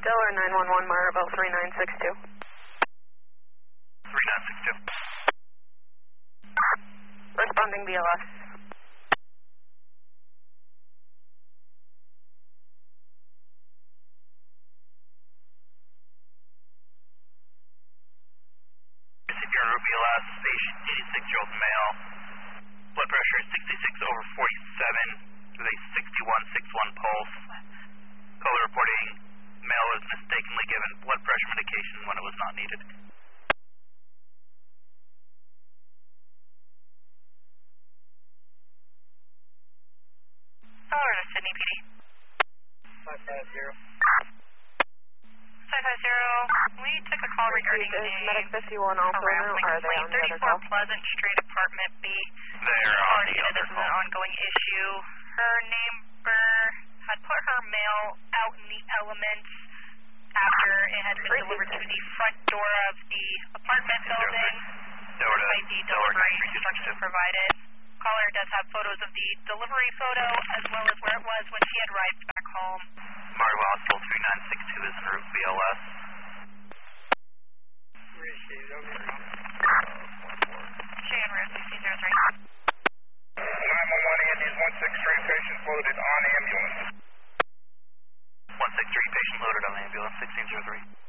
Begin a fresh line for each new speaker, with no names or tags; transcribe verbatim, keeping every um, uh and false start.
Stellar nine one one, Maribel three nine six two.
three nine six two.
Responding B L S.
Receiver B L S, station eighty-six-year-old male. Blood pressure is sixty-six over forty-seven with a sixty-one sixty-one pulse. Caller reporting male was mistakenly given blood pressure medication when it was not needed.
Caller to Sydney P D.
five five zero.
five five zero, we took a call regarding
Is
a
Medic fifty-one also now? Are they on the other
thirty-four
call?
Pleasant Street, Apartment B.
They're on the other
This is an
call.
ongoing issue. Her neighbor had put her mail out in the elements after it had been delivered to the front door of the apartment building, despite the delivery instructions provided. Caller does have photos of the delivery photo as well as where it was when she had arrived back home.
Margo Hospital three nine six two is en route B L S.
She en route sixteen zero three.
nine one one, Andes one six three, patient loaded on ambulance.
one six three, patient loaded on ambulance, sixteen zero three.